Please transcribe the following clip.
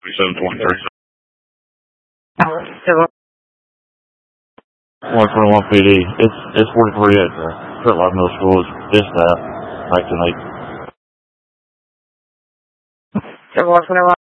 723. 141 PD. It's 43 at Curtlock Middle School. It's that. Night to night. 121.